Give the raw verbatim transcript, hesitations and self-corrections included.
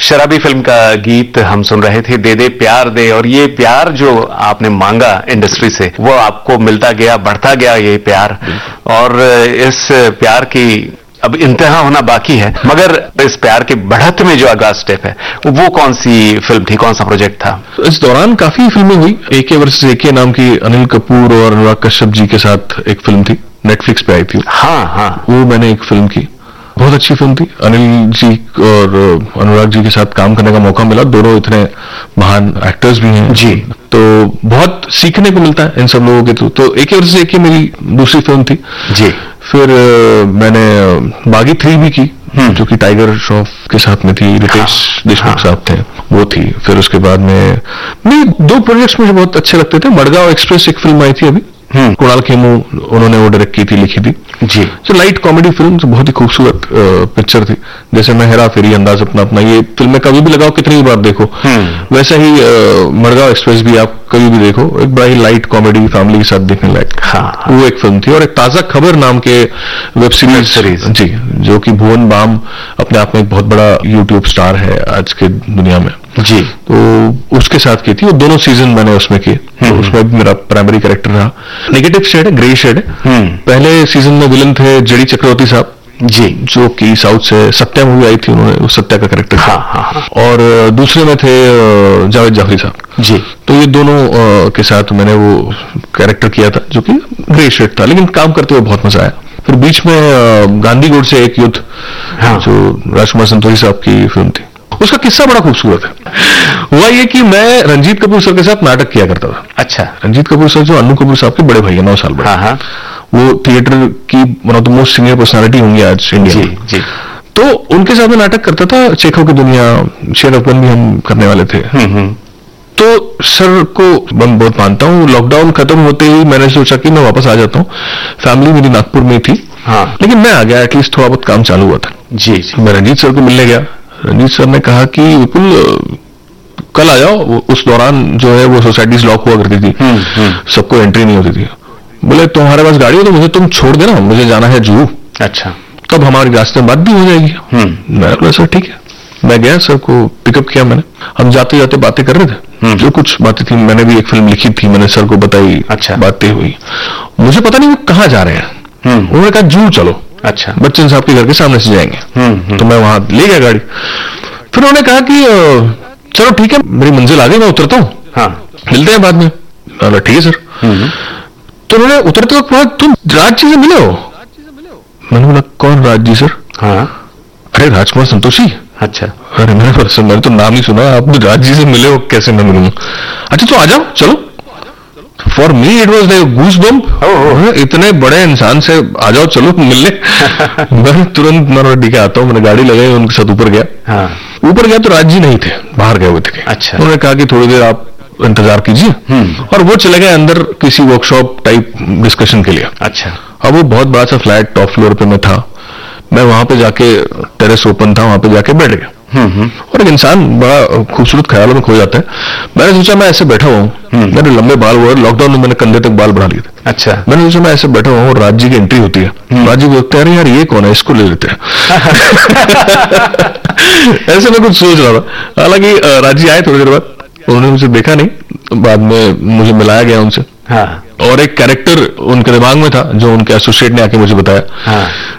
शराबी फिल्म का गीत हम सुन रहे थे, दे दे प्यार दे। और ये प्यार जो आपने मांगा इंडस्ट्री से, वो आपको मिलता गया, बढ़ता गया ये प्यार। और इस प्यार की अब इंतहा होना बाकी है, मगर इस प्यार के बढ़त में जो अगला स्टेप है, वो कौन सी फिल्म थी, कौन सा प्रोजेक्ट था? इस दौरान काफी फिल्में हुई। एके वर्सेस एके नाम की अनिल कपूर और अनुराग कश्यप जी के साथ एक फिल्म थी, नेटफ्लिक्स पे आई थी। हाँ हाँ, वो मैंने एक फिल्म की, बहुत अच्छी फिल्म थी। अनिल जी और अनुराग जी के साथ काम करने का मौका मिला, दोनों इतने महान एक्टर्स भी हैं जी, तो बहुत सीखने को मिलता है इन सब लोगों के थ्रू। तो एक वर्ष से एक ही मेरी दूसरी फिल्म थी जी। फिर मैंने बागी थ्री भी की, जो कि टाइगर श्रॉफ के साथ में थी, रितेश देशमुख साहब थे, वो थी। फिर उसके बाद में नहीं, दो प्रोजेक्ट्स मुझे बहुत अच्छे लगते थे। मडगांव एक्सप्रेस एक फिल्म आई थी अभी, कुणाल खेमू उन्होंने वो डायरेक्ट की थी, लिखी थी जी। तो लाइट कॉमेडी फिल्म, तो बहुत ही खूबसूरत पिक्चर थी। जैसे मैं हेरा फेरी, अंदाज अपना अपना, ये फिल्में कभी भी लगाओ, कितनी बार देखो, वैसा ही मडगांव एक्सप्रेस भी आप कभी भी देखो, एक बड़ा ही लाइट कॉमेडी, फैमिली के साथ देखने लायक, हाँ। वो एक फिल्म थी। और एक ताजा खबर नाम के वेब सीरीज जी, जो कि भुवन बाम अपने आप में एक बहुत बड़ा यूट्यूब स्टार है आज के दुनिया में जी, तो उसके साथ की थी। वो दोनों सीजन मैंने उसमें किए, तो उसमें भी मेरा प्राइमरी कैरेक्टर रहा। नेगेटिव शेड है, ग्रे शेड है। पहले सीजन में विलन थे जेडी चक्रवर्ती साहब जी, जो कि साउथ से सत्या मूवी आई थी, उन्होंने सत्या का कैरेक्टर हाँ, हाँ, और दूसरे में थे जावेद जाफरी साहब जी। तो ये दोनों के साथ मैंने वो कैरेक्टर किया था, जो कि ग्रे शेड था, लेकिन काम करते हुए बहुत मजा आया। फिर बीच में गांधी गोड से एक युद्ध, हाँ। जो राजकुमार संतोषी साहब की फिल्म थी, उसका किस्सा बड़ा खूबसूरत है। हुआ ये कि मैं रंजीत कपूर सर के साथ नाटक किया करता था। अच्छा। रंजीत कपूर सर जो अन्नू कपूर साहब के बड़े भाई है, नौ साल बड़े, हाँ हाँ। वो थिएटर की one of the most senior personality होंगी आज इंडिया में। जी, जी। तो उनके साथ में नाटक करता था, चेखव की दुनिया, शेर अफगन भी हम करने वाले थे। तो सर को मैं बहुत मानता हूँ। लॉकडाउन खत्म होते ही मैंने सोचा कि मैं वापस आ जाता हूँ, फैमिली मेरी नागपुर में थी, हाँ। लेकिन मैं आ गया, एटलीस्ट थोड़ा बहुत काम चालू हुआ था। जी, जी। मैं रंजीत सर को मिलने गया। रंजीत सर ने कहा कि बिल्कुल कल आ जाओ। उस दौरान जो है वो सोसाइटीज लॉक हुआ करती थी, सबको एंट्री नहीं होती थी। बोले तुम्हारे पास गाड़ी हो तो मुझे तुम छोड़ देना, मुझे जाना है जुहू। अच्छा। तब हमारी रास्ते में बात भी हो जाएगी। मैंने बोला सर ठीक है। मैं गया, सर को पिकअप किया मैंने। हम जाते जाते बातें कर रहे थे, जो कुछ बातें थी, मैंने भी एक फिल्म लिखी थी, मैंने सर को बताई। अच्छा। बातें हुई, मुझे पता नहीं वो कहाँ जा रहे हैं। उन्होंने कहा जुहू चलो। अच्छा। बच्चन साहब के घर के सामने से जाएंगे। तो मैं वहां ले गया गाड़ी। फिर उन्होंने कहा कि चलो ठीक है, मेरी मंजिल आ गई, मैं उतरता हूँ, हाँ। मिलते हैं बाद में। ठीक है सर। तो उन्होंने उतरते वक्त, तुम राज जी से मिले हो? मैंने बोला कौन राज जी सर? हाँ। अरे राजकुमार संतोषी। अच्छा। अरे मैंने सर मैंने तो नाम ही सुना, आप राज जी से मिले हो, कैसे मैं मिलूंगा? अच्छा तो आ जाओ, चलो। For me it was like goose bump, इतने बड़े इंसान से आ जाओ चलो मिलने। मैं तुरंत मैं ठीक है आता हूँ, मैंने गाड़ी लगाई, उनके साथ ऊपर गया। हाँ। ऊपर गया तो राज जी नहीं थे, बाहर गए हुए थे। अच्छा। उन्होंने कहा कि थोड़ी देर आप इंतजार कीजिए, और वो चले गए अंदर किसी वर्कशॉप टाइप डिस्कशन के लिए। अच्छा। अब वो बहुत बड़ा सा फ्लैट टॉप फ्लोर पे मैं था, मैं वहां पे जाके, टेरेस ओपन था, वहां पे जाके बैठ गया। और एक इंसान बड़ा खूबसूरत ख्यालों में खो जाता है। मैंने सोचा मैं ऐसे बैठा हुआ हूँ, मेरे लंबे बाल हुए, लॉकडाउन में मैंने कंधे तक बाल बढ़ा लिए थे। अच्छा। मैंने सोचा मैं ऐसे बैठा हुआ हूँ, राज जी की एंट्री होती है, राज जी बोलते हैं यार ये कौन है, इसको ले लेते हैं। ऐसे मैं कुछ सोच रहा था। हालांकि राज जी आए थोड़ी देर बाद, उन्होंने मुझे देखा नहीं, बाद में मुझे मिलाया गया उनसे। हाँ। और एक कैरेक्टर उनके दिमाग में था जो उनके एसोसिएट ने आके मुझे बताया। हाँ।